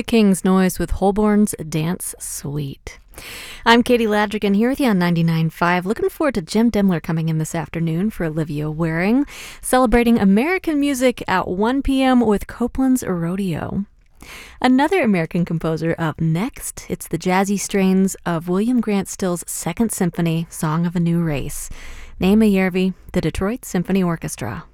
the King's Noise with Holborn's Dance Suite. I'm Katie Ladrigan here with you on 99.5. Looking forward to Jim Dimler coming in this afternoon for Olivia Waring, celebrating American music at 1 p.m. with Copeland's Rodeo. Another American composer up next, it's the jazzy strains of William Grant Still's Second Symphony, Song of a New Race. Néma Järvi, the Detroit Symphony Orchestra.